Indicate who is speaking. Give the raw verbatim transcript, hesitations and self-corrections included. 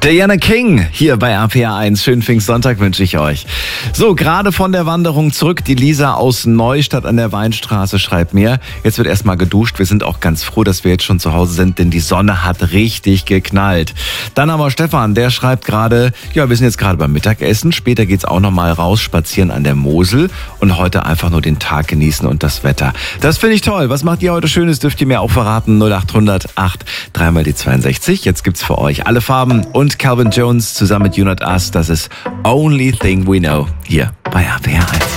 Speaker 1: Diana King hier bei R P R eins. Schönen Pfingstsonntag wünsche ich euch. So, gerade von der Wanderung zurück. Die Lisa aus Neustadt an der Weinstraße schreibt mir, jetzt wird erstmal geduscht. Wir sind auch ganz froh, dass wir jetzt schon zu Hause sind, denn die Sonne hat richtig geknallt. Dann haben wir Stefan, der schreibt gerade, ja, wir sind jetzt gerade beim Mittagessen. Später geht's auch nochmal raus, spazieren an der Mosel und heute einfach nur den Tag genießen und das Wetter. Das finde ich toll. Was macht ihr heute Schönes? Dürft ihr mir auch verraten. null acht hundert acht dreimal die zweiundsechzig. Jetzt gibt's für euch alle Farben und Calvin Jones zusammen mit You Not Us. Das ist Only Thing We Know hier bei R P R eins.